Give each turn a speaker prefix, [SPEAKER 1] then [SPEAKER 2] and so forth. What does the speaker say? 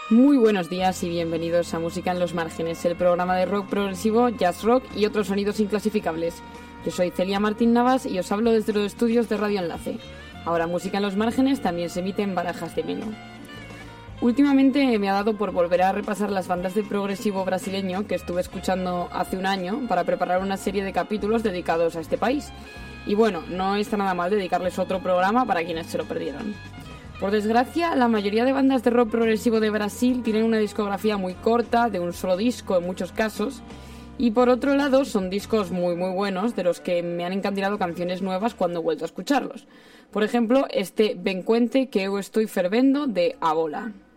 [SPEAKER 1] Muy buenos días y bienvenidos a Música en los Márgenes, el programa de rock progresivo, jazz rock y otros sonidos inclasificables. Yo soy Celia Martín Navas y os hablo desde los estudios de Radio Enlace. Ahora Música en los Márgenes también se emite en Barajas de Melo. Últimamente me ha dado por volver a repasar las bandas de progresivo brasileño que estuve escuchando hace un año para preparar una serie de capítulos dedicados a este país. Y bueno, no está nada mal dedicarles otro programa para quienes se lo perdieron. Por desgracia, la mayoría de bandas de rock progresivo de Brasil tienen una discografía muy corta, de un solo disco en muchos casos, y por otro lado son discos muy buenos, de los que me han encandilado canciones nuevas cuando he vuelto a escucharlos. Por ejemplo, este Ben Cuente que eu estoy fervendo de A Bola.